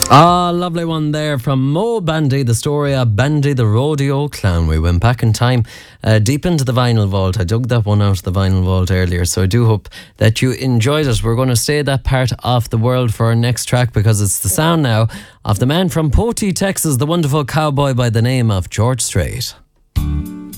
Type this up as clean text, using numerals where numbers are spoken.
Ah, lovely one there from Mo Bandy, the story of Bandy the rodeo clown. We went back in time, deep into the vinyl vault. I dug that one out of the vinyl vault earlier, so I do hope that you enjoyed it. We're going to stay that part of the world for our next track because it's the sound now of the man from Poti, Texas, the wonderful cowboy by the name of George Strait.